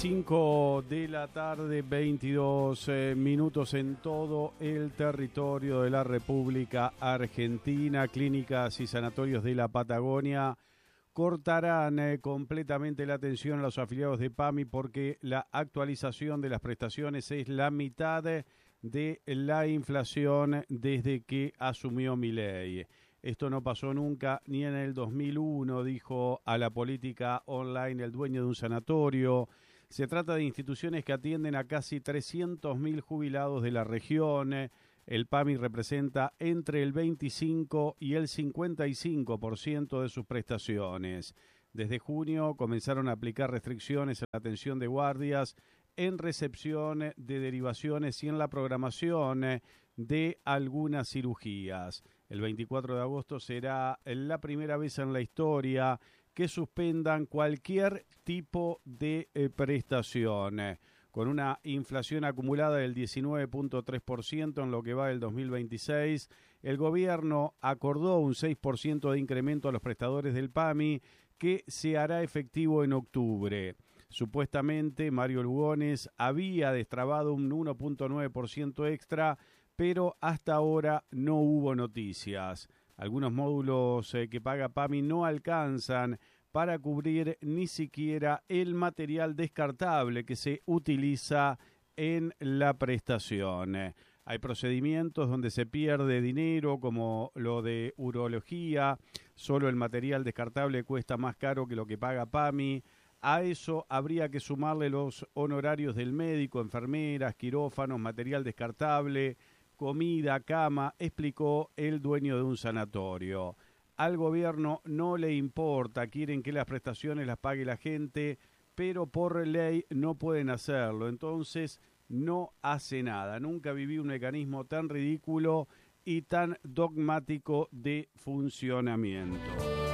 5 de la tarde, 22 minutos en todo el territorio de la República Argentina. Clínicas y sanatorios de la Patagonia cortarán completamente la atención a los afiliados de PAMI porque la actualización de las prestaciones es la mitad de la inflación desde que asumió Milei. Esto no pasó nunca ni en el 2001, dijo a la política online el dueño de un sanatorio. Se trata de instituciones que atienden a casi 300.000 jubilados de la región. El PAMI representa entre el 25 y el 55% de sus prestaciones. Desde junio comenzaron a aplicar restricciones a la atención de guardias, en recepción de derivaciones y en la programación de algunas cirugías. El 24 de agosto será la primera vez en la historia que suspendan cualquier tipo de prestación. Con una inflación acumulada del 19.3% en lo que va del 2026, el gobierno acordó un 6% de incremento a los prestadores del PAMI que se hará efectivo en octubre. Supuestamente, Mario Lugones había destrabado un 1.9% extra, pero hasta ahora no hubo noticias. Algunos módulos que paga PAMI no alcanzan para cubrir ni siquiera el material descartable que se utiliza en la prestación. Hay procedimientos donde se pierde dinero, como lo de urología. Solo el material descartable cuesta más caro que lo que paga PAMI. A eso habría que sumarle los honorarios del médico, enfermeras, quirófanos, material descartable, comida, cama, explicó el dueño de un sanatorio. Al gobierno no le importa, quieren que las prestaciones las pague la gente, pero por ley no pueden hacerlo, entonces no hace nada. Nunca viví un mecanismo tan ridículo y tan dogmático de funcionamiento.